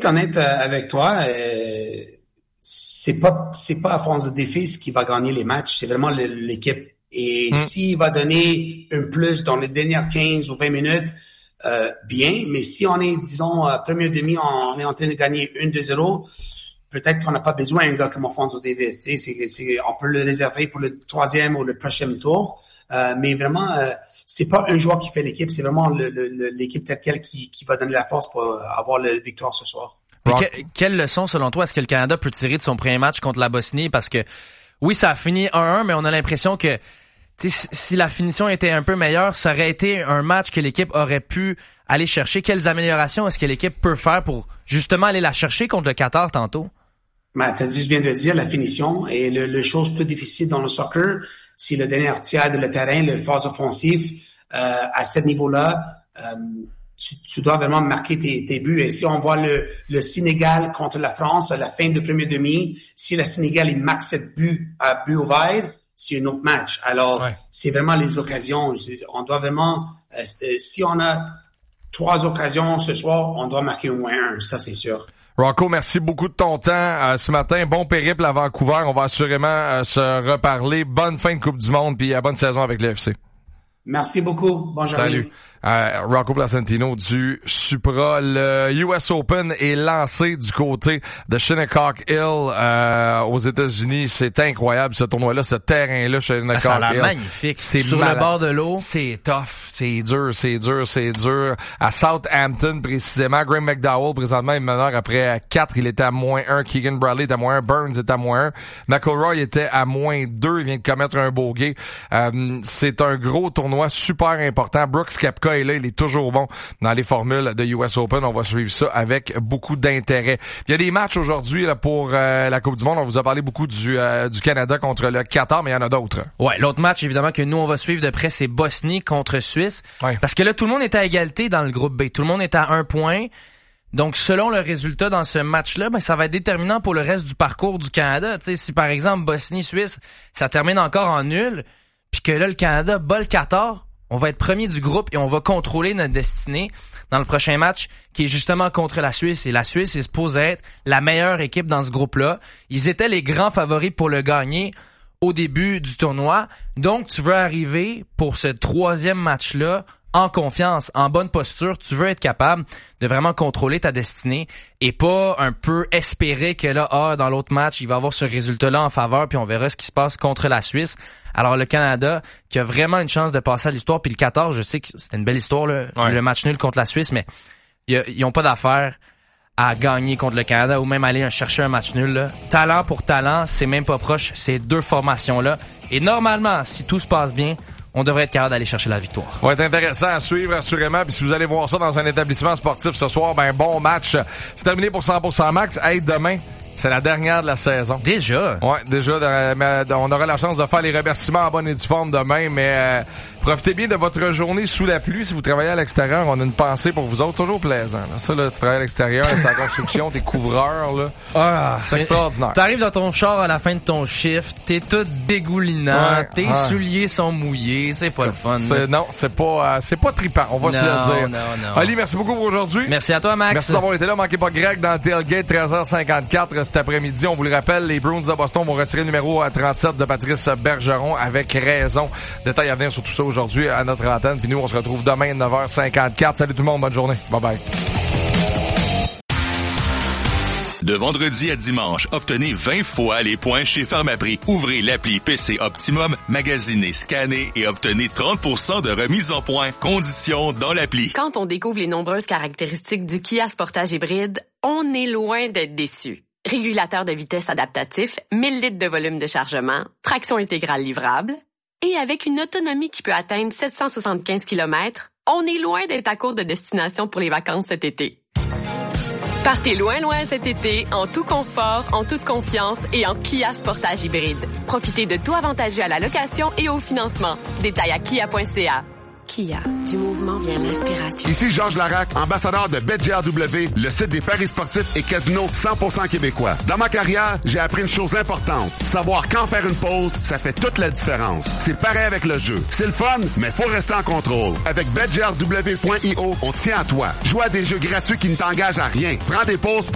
honnête avec toi, c'est pas à force de défis qui va gagner les matchs, c'est vraiment l'équipe. Et s'il va donner un plus dans les dernières 15 ou 20 minutes, bien, mais si on est, disons, première demi, on est en train de gagner 1-2-0, peut-être qu'on n'a pas besoin d'un gars comme Alphonso Davies. Tu sais, on peut le réserver pour le troisième ou le prochain tour. Mais vraiment, c'est pas un joueur qui fait l'équipe, c'est vraiment l'équipe telle quelle qui va donner la force pour avoir la victoire ce soir. Quelle leçon, selon toi, est-ce que le Canada peut tirer de son premier match contre la Bosnie? Parce que, oui, ça a fini 1-1, mais on a l'impression que si la finition était un peu meilleure, ça aurait été un match que l'équipe aurait pu aller chercher. Quelles améliorations est-ce que l'équipe peut faire pour justement aller la chercher contre le Qatar tantôt? Je viens de dire la finition et le chose plus difficile dans le soccer, c'est le dernier tiers de le terrain, le phase offensif. À ce niveau-là, tu dois vraiment marquer tes buts. Et si on voit le Sénégal contre la France à la fin de premier demi, si le Sénégal il marque 7 buts à but ouvert, c'est un autre match. Alors, c'est vraiment les occasions. On doit vraiment, si on a 3 occasions ce soir, on doit marquer au moins 1. Ça, c'est sûr. Rocco, merci beaucoup de ton temps ce matin. Bon périple à Vancouver. On va assurément se reparler. Bonne fin de Coupe du Monde puis bonne saison avec l'UFC. Merci beaucoup. Bonne journée. Salut. Rocco Placentino du Supra. Le US Open est lancé du côté de Shinnecock Hill aux États-Unis. C'est incroyable ce tournoi-là, ce terrain-là, Shinnecock ça a l'air Hill. magnifique. C'est sur malade. Le bord de l'eau. C'est tough, c'est dur. À Southampton, précisément, Graham McDowell, présentement, est meneur après 4. Il était à -1. Keegan Bradley était à -1. Burns était à -1. McIlroy était à -2. Il vient de commettre un bogey. C'est un gros tournoi super important. Brooks Koepka est là, il est toujours bon dans les formules de US Open. On va suivre ça avec beaucoup d'intérêt. Il y a des matchs aujourd'hui là, pour la Coupe du Monde. On vous a parlé beaucoup du Canada contre le Qatar, mais il y en a d'autres. Ouais, l'autre match évidemment que nous on va suivre de près, c'est Bosnie contre Suisse. Ouais. Parce que là tout le monde est à égalité dans le groupe B. Tout le monde est à 1 point. Donc selon le résultat dans ce match-là, ça va être déterminant pour le reste du parcours du Canada. Tu sais, si par exemple Bosnie-Suisse, ça termine encore en nul, puis que là le Canada bat le Qatar, on va être premier du groupe et on va contrôler notre destinée dans le prochain match qui est justement contre la Suisse. Et la Suisse est supposée être la meilleure équipe dans ce groupe-là. Ils étaient les grands favoris pour le gagner au début du tournoi. Donc, tu veux arriver pour ce 3e match-là en confiance, en bonne posture. Tu veux être capable de vraiment contrôler ta destinée et pas un peu espérer que là, dans l'autre match, il va avoir ce résultat-là en faveur puis on verra ce qui se passe contre la Suisse. Alors, le Canada, qui a vraiment une chance de passer à l'histoire, puis le Qatar, je sais que c'était une belle histoire, le match nul contre la Suisse, mais ils ont pas d'affaire à gagner contre le Canada ou même aller chercher un match nul. Là. Talent pour talent, c'est même pas proche, ces deux formations-là. Et normalement, si tout se passe bien, on devrait être capable d'aller chercher la victoire. Va être intéressant à suivre, assurément. Puis si vous allez voir ça dans un établissement sportif ce soir, bon match. C'est terminé pour 100% Max. Demain, c'est la dernière de la saison. Déjà? Ouais, déjà. On aura la chance de faire les remerciements en bonne et due forme demain, mais profitez bien de votre journée sous la pluie. Si vous travaillez à l'extérieur, on a une pensée pour vous autres. Toujours plaisant. Là. Ça, là, tu travailles à l'extérieur, c'est la construction, t'es couvreur, là. C'est extraordinaire. T'arrives dans ton char à la fin de ton shift, t'es tout dégoulinant, tes souliers sont mouillés, c'est pas le fun. Non, c'est pas trippant, on va se le dire. Non. Ali, merci beaucoup pour aujourd'hui. Merci à toi, Max. Merci d'avoir été là. Manquez pas Greg dans le Tailgate, 13h54 cet après-midi. On vous le rappelle, les Bruins de Boston vont retirer le numéro 37 de Patrice Bergeron avec raison. Détails à venir sur tout ça aujourd'hui à notre antenne. Puis nous, on se retrouve demain à 9h54. Salut tout le monde, bonne journée. Bye bye. De vendredi à dimanche, obtenez 20 fois les points chez Pharmaprix. Ouvrez l'appli PC Optimum, magasinez, scannez et obtenez 30% de remise en points. Conditions dans l'appli. Quand on découvre les nombreuses caractéristiques du Kia Sportage hybride, on est loin d'être déçu. Régulateur de vitesse adaptatif, 1000 litres de volume de chargement, traction intégrale livrable, et avec une autonomie qui peut atteindre 775 km, on est loin d'être à court de destination pour les vacances cet été. Partez loin cet été, en tout confort, en toute confiance et en Kia Sportage hybride. Profitez de tout avantageux à la location et au financement. Détails à kia.ca. Kia, du mouvement vient l'inspiration. Ici Georges Larac, ambassadeur de BetGRW, le site des paris sportifs et casinos 100% québécois. Dans ma carrière, j'ai appris une chose importante. Savoir quand faire une pause, ça fait toute la différence. C'est pareil avec le jeu. C'est le fun, mais faut rester en contrôle. Avec BetGRW.io, on tient à toi. Joue à des jeux gratuits qui ne t'engagent à rien. Prends des pauses